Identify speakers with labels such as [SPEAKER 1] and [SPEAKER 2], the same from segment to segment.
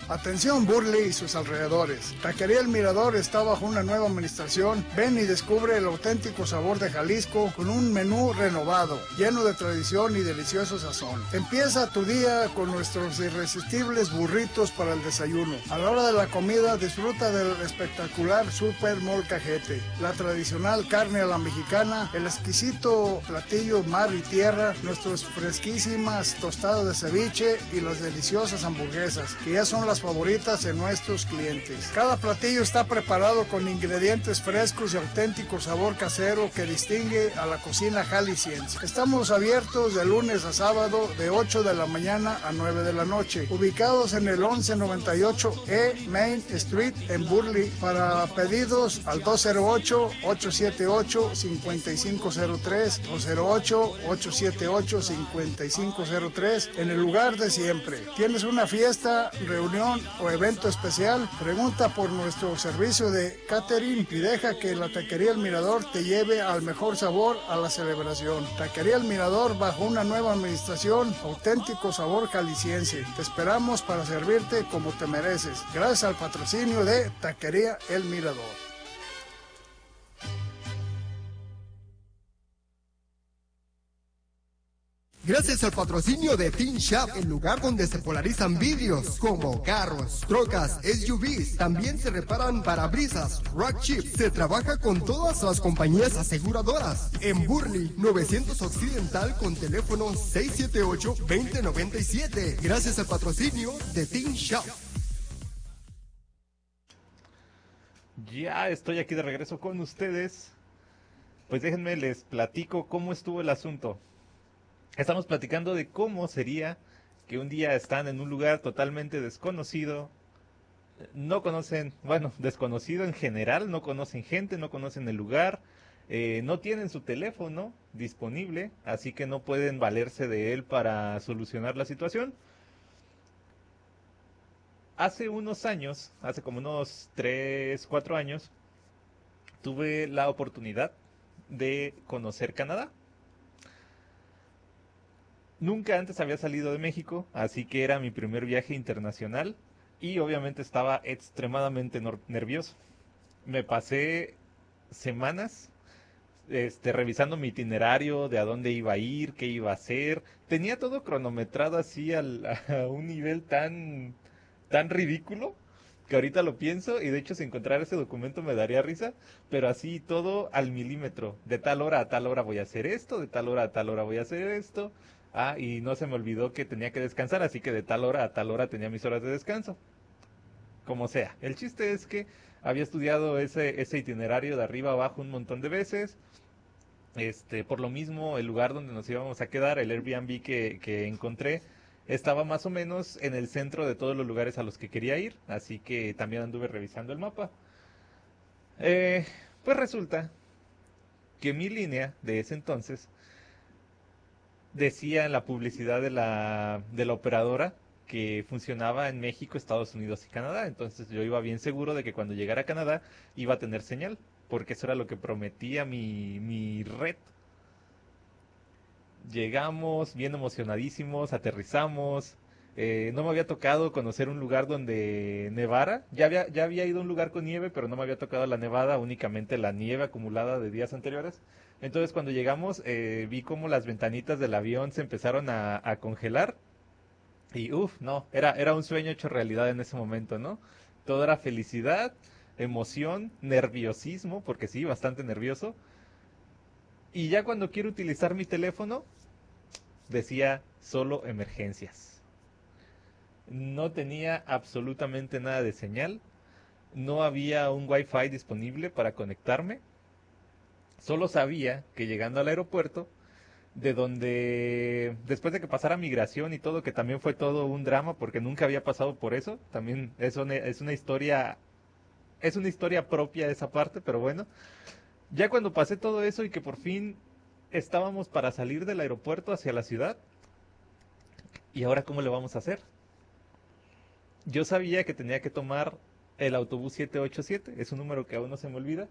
[SPEAKER 1] Atención Burley y sus alrededores. Taquería El Mirador está bajo una nueva administración. Ven y descubre el auténtico sabor de Jalisco con un menú renovado, lleno de tradición y delicioso sazón. Empieza tu día con nuestros irresistibles burritos para el desayuno. A la hora de la comida disfruta del espectacular Super Molcajete, la tradicional carne a la mexicana, el exquisito platillo mar y tierra, nuestras fresquísimas tostadas de ceviche y las deliciosas hamburguesas, que ya son las favoritas de nuestros clientes. Cada platillo está preparado con ingredientes frescos y auténtico sabor casero que distingue a la cocina jalisciense. Estamos abiertos de lunes a sábado de 8 de la mañana a 9 de la noche, ubicados en el 1198 E Main Street en Burley. Para pedidos al 208-878-5503 o 08-878-5503 en el lugar de siempre. ¿Tienes una fiesta, reunión o evento especial? Pregunta por nuestro servicio de catering y deja que la Taquería El Mirador te lleve al mejor sabor a la celebración. Taquería El Mirador bajo una nueva administración, auténtico sabor jalisciense. Te esperamos para servirte como te mereces. Gracias al patrocinio de Taquería El Mirador.
[SPEAKER 2] Gracias al patrocinio de Teen Shop, el lugar donde se polarizan vidrios como carros, trocas, SUVs. También se reparan parabrisas, rock chips. Se trabaja con todas las compañías aseguradoras. En Burley, 900 Occidental con teléfono 678-2097. Gracias al patrocinio de Teen Shop.
[SPEAKER 3] Ya estoy aquí de regreso con ustedes. Pues déjenme les platico cómo estuvo el asunto. Estamos platicando de cómo sería que un día están en un lugar totalmente desconocido, no conocen, bueno, desconocido en general, no conocen gente, no conocen el lugar, no tienen su teléfono disponible, así que no pueden valerse de él para solucionar la situación. Hace unos años, hace como unos 3, 4 años, tuve la oportunidad de conocer Canadá. Nunca antes había salido de México, así que era mi primer viaje internacional y obviamente estaba extremadamente nervioso. Me pasé semanas revisando mi itinerario, de a dónde iba a ir, qué iba a hacer. Tenía todo cronometrado así a un nivel tan ridículo que ahorita lo pienso, y de hecho si encontrara ese documento me daría risa, pero así todo al milímetro. De tal hora a tal hora voy a hacer esto, de tal hora a tal hora voy a hacer esto. Y no se me olvidó que tenía que descansar, así que de tal hora a tal hora tenía mis horas de descanso. Como sea. El chiste es que había estudiado ese itinerario de arriba abajo un montón de veces. Por lo mismo, el lugar donde nos íbamos a quedar, el Airbnb que encontré, estaba más o menos en el centro de todos los lugares a los que quería ir, así que también anduve revisando el mapa. Pues resulta que mi línea de ese entonces decía en la publicidad de la operadora que funcionaba en México, Estados Unidos y Canadá. Entonces yo iba bien seguro de que cuando llegara a Canadá iba a tener señal, porque eso era lo que prometía mi red. Llegamos bien emocionadísimos, aterrizamos. No me había tocado conocer un lugar donde nevara. Ya había ido a un lugar con nieve, pero no me había tocado la nevada, únicamente la nieve acumulada de días anteriores. Entonces cuando llegamos vi como las ventanitas del avión se empezaron a congelar. Y no, era un sueño hecho realidad en ese momento, ¿no? Todo era felicidad, emoción, nerviosismo, porque sí, bastante nervioso. Y ya cuando quiero utilizar mi teléfono, decía solo emergencias. No tenía absolutamente nada de señal. No había un wifi disponible para conectarme. Solo sabía que llegando al aeropuerto, de donde después de que pasara migración y todo, que también fue todo un drama porque nunca había pasado por eso, también es una historia propia de esa parte, pero bueno, ya cuando pasé todo eso y que por fin estábamos para salir del aeropuerto hacia la ciudad, ¿y ahora cómo le vamos a hacer? Yo sabía que tenía que tomar el autobús 787, es un número que aún no se me olvida,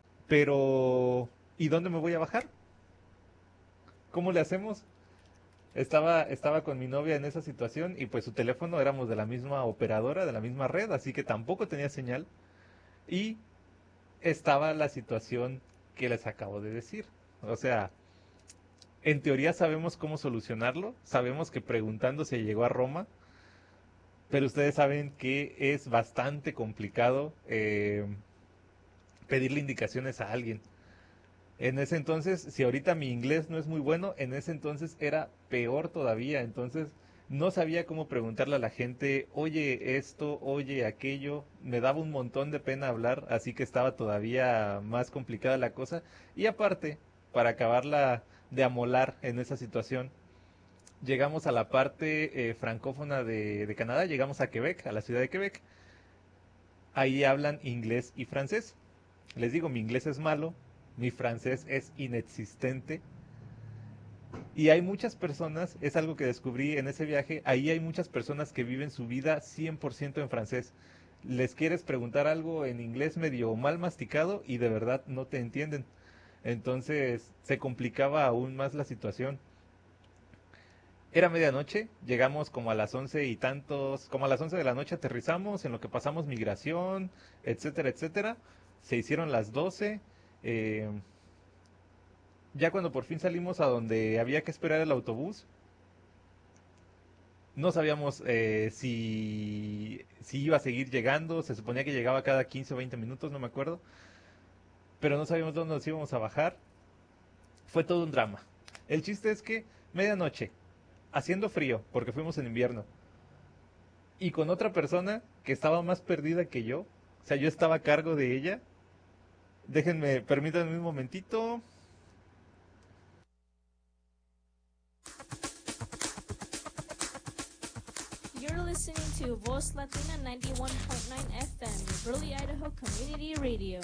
[SPEAKER 3] pero ¿y dónde me voy a bajar? ¿Cómo le hacemos? Estaba con mi novia en esa situación y pues su teléfono éramos de la misma operadora, de la misma red, así que tampoco tenía señal. Y estaba la situación que les acabo de decir. O sea, en teoría sabemos cómo solucionarlo, sabemos que preguntando se llegó a Roma, pero ustedes saben que es bastante complicado pedirle indicaciones a alguien. En ese entonces, si ahorita mi inglés no es muy bueno, en ese entonces era peor todavía. Entonces no sabía cómo preguntarle a la gente, oye esto, oye aquello. Me daba un montón de pena hablar, así que estaba todavía más complicada la cosa. Y aparte, para acabarla de amolar en esa situación, llegamos a la parte francófona de Canadá, llegamos a Quebec, a la ciudad de Quebec. Ahí hablan inglés y francés. Les digo, mi inglés es malo, mi francés es inexistente. Y hay muchas personas, es algo que descubrí en ese viaje, ahí hay muchas personas que viven su vida 100% en francés. Les quieres preguntar algo en inglés medio mal masticado y de verdad no te entienden. Entonces se complicaba aún más la situación. Era medianoche, llegamos como a las 11 y tantos, como a las 11 de la noche aterrizamos, en lo que pasamos migración, etcétera, etcétera. Se hicieron las 12. eh, ya cuando por fin salimos a donde había que esperar el autobús, no sabíamos si iba a seguir llegando, se suponía que llegaba cada 15 o 20 minutos, no me acuerdo, pero no sabíamos dónde nos íbamos a bajar. Fue todo un drama. El chiste es que medianoche, haciendo frío, porque fuimos en invierno, y con otra persona que estaba más perdida que yo, o sea, yo estaba a cargo de ella. Déjenme, permítanme un momentito.
[SPEAKER 4] You're listening to Voz Latina 91.9 FM, Burley, Idaho Community Radio.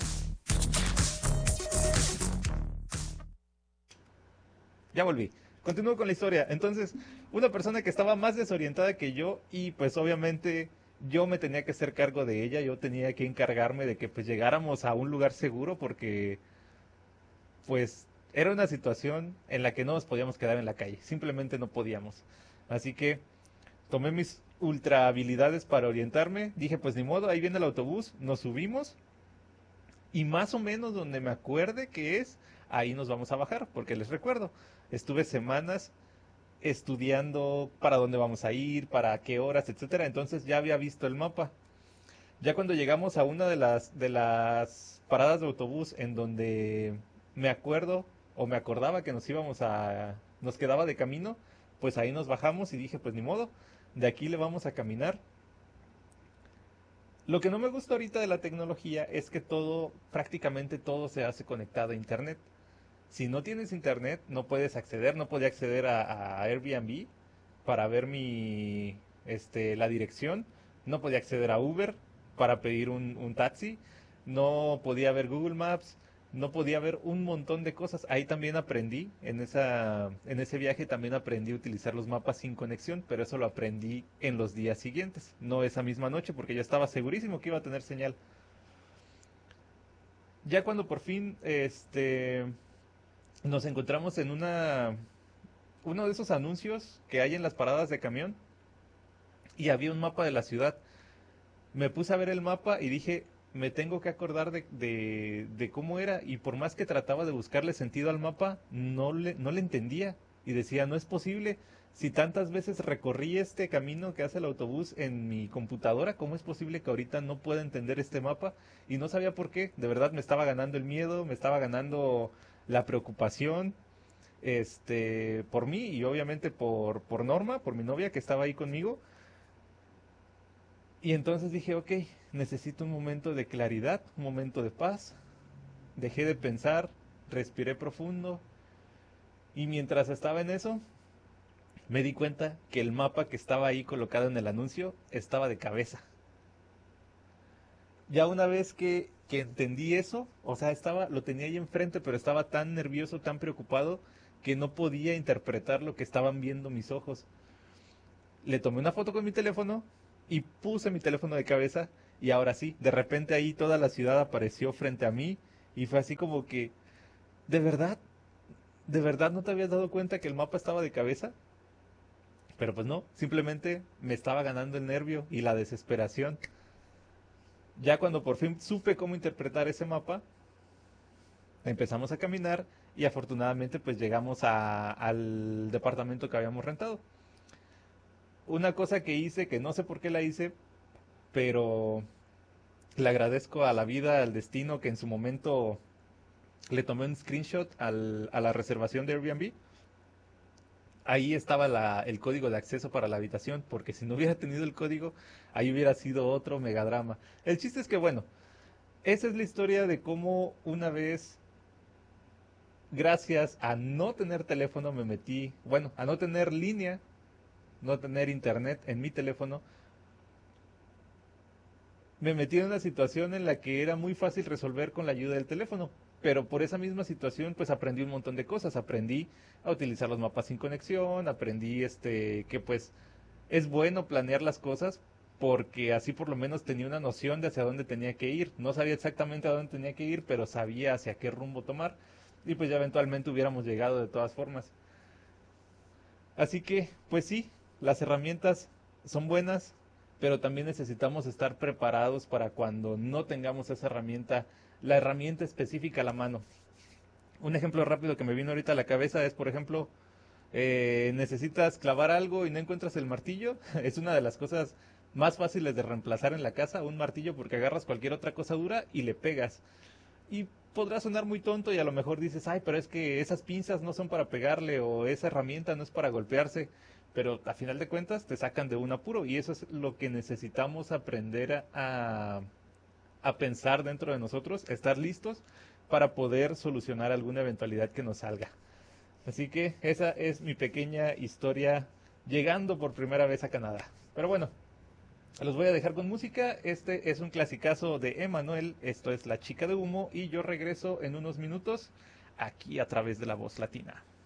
[SPEAKER 3] Ya volví. Continúo con la historia. Entonces, una persona que estaba más desorientada que yo y pues obviamente yo me tenía que hacer cargo de ella, yo tenía que encargarme de que pues llegáramos a un lugar seguro porque pues era una situación en la que no nos podíamos quedar en la calle, simplemente no podíamos. Así que tomé mis ultra habilidades para orientarme, dije pues ni modo, ahí viene el autobús, nos subimos y más o menos donde me acuerde que es, ahí nos vamos a bajar, porque les recuerdo, estuve semanas estudiando para dónde vamos a ir, para qué horas, etcétera, entonces ya había visto el mapa. Ya cuando llegamos a una de las paradas de autobús en donde me acuerdo o me acordaba que nos quedaba de camino, pues ahí nos bajamos y dije, pues ni modo, de aquí le vamos a caminar. Lo que no me gusta ahorita de la tecnología es que todo, prácticamente todo se hace conectado a internet. Si no tienes internet, no puedes acceder, no podía acceder a Airbnb para ver la dirección, no podía acceder a Uber para pedir un taxi, no podía ver Google Maps, no podía ver un montón de cosas. Ahí también aprendí, en ese viaje también aprendí a utilizar los mapas sin conexión, pero eso lo aprendí en los días siguientes, no esa misma noche, porque yo estaba segurísimo que iba a tener señal. Ya cuando por fin, nos encontramos en uno de esos anuncios que hay en las paradas de camión y había un mapa de la ciudad. Me puse a ver el mapa y dije, me tengo que acordar de cómo era, y por más que trataba de buscarle sentido al mapa, no le entendía y decía, no es posible. Si tantas veces recorrí este camino que hace el autobús en mi computadora, ¿cómo es posible que ahorita no pueda entender este mapa? Y no sabía por qué. De verdad me estaba ganando el miedo, me estaba ganando la preocupación, por mí y obviamente por Norma, por mi novia que estaba ahí conmigo. Y entonces dije, ok, necesito un momento de claridad, un momento de paz. Dejé de pensar, respiré profundo y mientras estaba en eso, me di cuenta que el mapa que estaba ahí colocado en el anuncio estaba de cabeza. Ya una vez que entendí eso, o sea, lo tenía ahí enfrente, pero estaba tan nervioso, tan preocupado, que no podía interpretar lo que estaban viendo mis ojos. Le tomé una foto con mi teléfono y puse mi teléfono de cabeza y ahora sí, de repente ahí toda la ciudad apareció frente a mí y fue así como que, ¿de verdad? ¿De verdad no te habías dado cuenta que el mapa estaba de cabeza? Pero pues no, simplemente me estaba ganando el nervio y la desesperación. Ya cuando por fin supe cómo interpretar ese mapa, empezamos a caminar y afortunadamente pues llegamos al departamento que habíamos rentado. Una cosa que hice, que no sé por qué la hice, pero le agradezco a la vida, al destino, que en su momento le tomé un screenshot a la reservación de Airbnb. Ahí estaba el código de acceso para la habitación, porque si no hubiera tenido el código, ahí hubiera sido otro megadrama. El chiste es que, bueno, esa es la historia de cómo una vez, gracias a no tener teléfono, me metí, bueno, a no tener línea, no tener internet en mi teléfono, me metí en una situación en la que era muy fácil resolver con la ayuda del teléfono. Pero por esa misma situación, pues aprendí un montón de cosas. Aprendí a utilizar los mapas sin conexión, aprendí que pues es bueno planear las cosas porque así por lo menos tenía una noción de hacia dónde tenía que ir. No sabía exactamente a dónde tenía que ir, pero sabía hacia qué rumbo tomar. Y pues ya eventualmente hubiéramos llegado de todas formas. Así que, pues sí, las herramientas son buenas, pero también necesitamos estar preparados para cuando no tengamos esa herramienta, la herramienta específica a la mano. Un ejemplo rápido que me vino ahorita a la cabeza es, por ejemplo, necesitas clavar algo y no encuentras el martillo. Es una de las cosas más fáciles de reemplazar en la casa, un martillo, porque agarras cualquier otra cosa dura y le pegas. Y podrá sonar muy tonto y a lo mejor dices, ay, pero es que esas pinzas no son para pegarle o esa herramienta no es para golpearse. Pero a final de cuentas te sacan de un apuro y eso es lo que necesitamos aprender a pensar dentro de nosotros, estar listos para poder solucionar alguna eventualidad que nos salga. Así que esa es mi pequeña historia llegando por primera vez a Canadá. Pero bueno, los voy a dejar con música. Este es un clasicazo de Emanuel, esto es La Chica de Humo y yo regreso en unos minutos aquí a través de La Voz Latina.